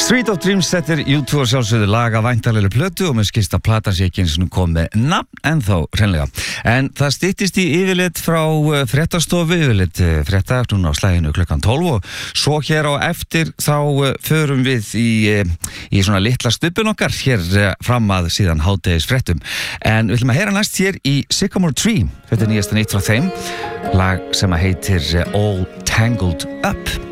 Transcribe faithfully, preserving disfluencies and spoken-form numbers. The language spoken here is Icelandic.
Street of Dreams, þetta er U tvö sjálfsögðu lag af væntanlegri plötu og mér skilst að platan sé ekki eins og kom með nafn en þá hreinlega. En það styttist í yfirlit frá fréttastofu, yfirlit frétta núna á slaginu klukkan tólf og svo hér á eftir þá förum við í, í svona litla stubbin okkar hér fram að síðan hádegis fréttum. En við ætlum að heyra næst hér í Sycamore Tree, þetta er nýjasta nýtt frá þeim, lag sem að heitir All Tangled Up.